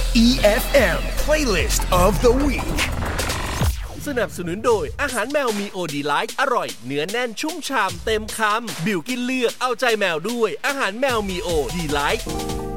EFM Playlist of the Week สนับสนุนโดยอาหารแมวมีโอดีไลท์อร่อยเนื้อแน่นชุ่มฉ่ำเต็มคำบิวกินเลือกเอาใจแมวด้วยอาหารแมวมีโอดีไลท์